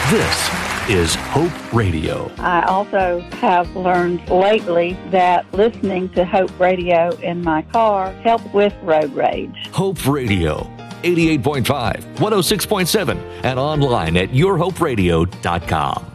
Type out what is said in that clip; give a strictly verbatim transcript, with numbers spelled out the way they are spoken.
This is Hope Radio. I also have learned lately that listening to Hope Radio in my car helps with road rage. Hope Radio, eighty-eight point five, one oh six point seven, and online at your hope radio dot com.